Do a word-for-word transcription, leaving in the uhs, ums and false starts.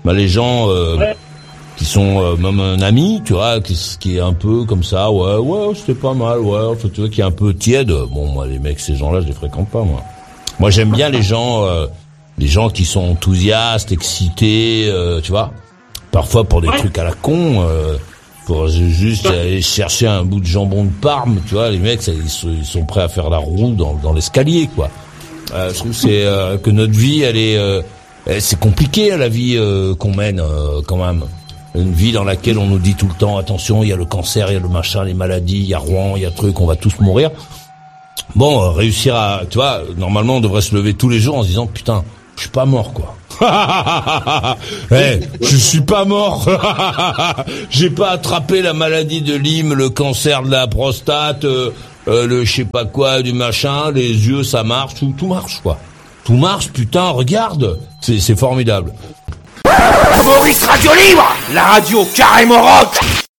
bah les gens euh, ouais. qui sont euh, même un ami, tu vois, qui, qui est un peu comme ça, ouais, ouais, c'était pas mal, ouais, enfin, tu vois, qui est un peu tiède. Bon, moi, les mecs, ces gens-là, je les fréquente pas, moi. Moi, j'aime bien les gens, euh, les gens qui sont enthousiastes, excités, euh, tu vois. Parfois pour des ouais. trucs à la con. Euh, Pour juste aller chercher un bout de jambon de Parme, tu vois, les mecs, ça, ils, sont, ils sont prêts à faire la roue dans, dans l'escalier, quoi. Euh, je trouve que c'est euh, que notre vie, elle est, euh, c'est compliqué la vie euh, qu'on mène euh, quand même. Une vie dans laquelle on nous dit tout le temps, attention, il y a le cancer, il y a le machin, les maladies, il y a Rouen, il y a truc, on va tous mourir. Bon, euh, réussir à, tu vois, normalement, on devrait se lever tous les jours en se disant, putain, je suis pas mort, quoi. hey, je suis pas mort. J'ai pas attrapé la maladie de Lyme, le cancer de la prostate, euh, euh, le je sais pas quoi, du machin, les yeux ça marche, tout, tout marche quoi. Tout marche, putain, regarde, c'est, c'est formidable. Maurice Radio Libre, la radio carrément rock.